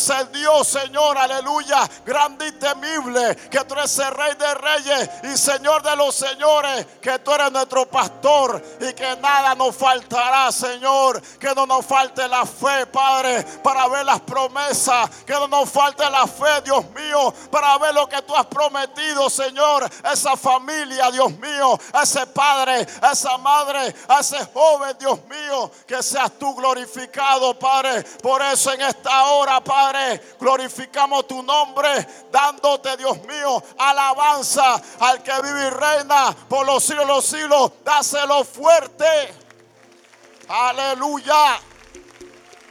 eres el Dios, Señor, aleluya, grande y temible, que tú eres el Rey de Reyes y Señor de los señores, que tú eres nuestro pastor y que nada nos faltará, Señor. Que no nos falte la fe, Padre, para ver las promesas. Que no nos falte la fe, Dios mío, para ver lo que tú has prometido, Señor. Esa familia, Dios mío, ese padre, esa madre, ese joven, Dios mío, que seas tú glorificado, Padre. Por eso en esta hora, Padre, glorificamos tu nombre, dándote, Dios mío, alabanza al que vive y reina por los siglos de los siglos. Dáselo fuerte. Aleluya.